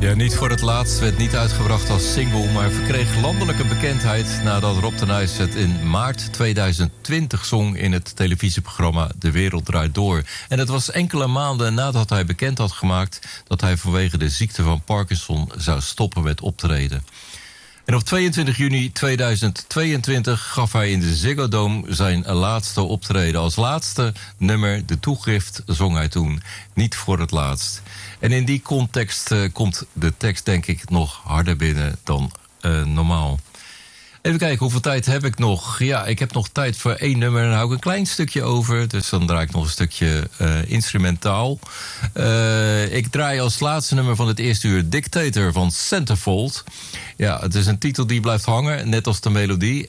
Ja, niet voor het laatst, werd niet uitgebracht als single, maar verkreeg landelijke bekendheid nadat Rob de Nijs het in maart 2020 zong in het televisieprogramma De Wereld Draait Door. En het was enkele maanden nadat hij bekend had gemaakt dat hij vanwege de ziekte van Parkinson zou stoppen met optreden. En op 22 juni 2022 gaf hij in de Ziggo Dome zijn laatste optreden. Als laatste nummer, De Toegift, zong hij toen. Niet voor het laatst. En in die context komt de tekst denk ik nog harder binnen dan normaal. Even kijken, hoeveel tijd heb ik nog? Ja, ik heb nog tijd voor 1 nummer en dan hou ik een klein stukje over. Dus dan draai ik nog een stukje instrumentaal. Ik draai als laatste nummer van het eerste uur Dictator van Centerfold. Ja, het is een titel die blijft hangen, net als de melodie.